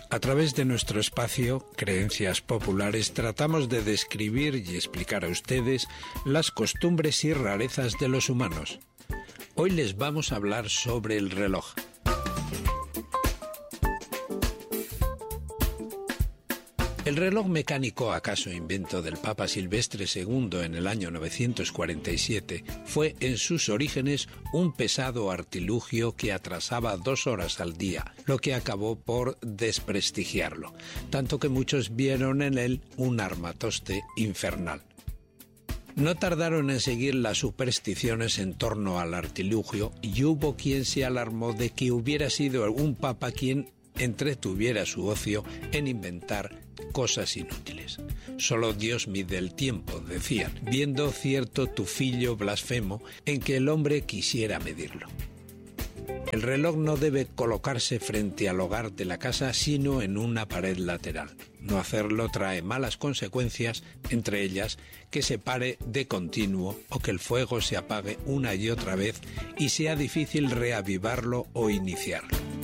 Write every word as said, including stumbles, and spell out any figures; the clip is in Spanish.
A través de nuestro espacio, Creencias Populares, tratamos de describir y explicar a ustedes las costumbres y rarezas de los humanos. Hoy les vamos a hablar sobre el reloj. El reloj mecánico, acaso invento del Papa Silvestre segundo en el año novecientos cuarenta y siete, fue en sus orígenes un pesado artilugio que atrasaba dos horas al día, lo que acabó por desprestigiarlo, tanto que muchos vieron en él un armatoste infernal. No tardaron en seguir las supersticiones en torno al artilugio y hubo quien se alarmó de que hubiera sido algún papa quien entretuviera su ocio en inventar cosas inútiles. Solo Dios mide el tiempo, decían, viendo cierto tufillo blasfemo en que el hombre quisiera medirlo. El reloj no debe colocarse frente al hogar de la casa, sino en una pared lateral. No hacerlo trae malas consecuencias, entre ellas que se pare de continuo o que el fuego se apague una y otra vez y sea difícil reavivarlo o iniciarlo.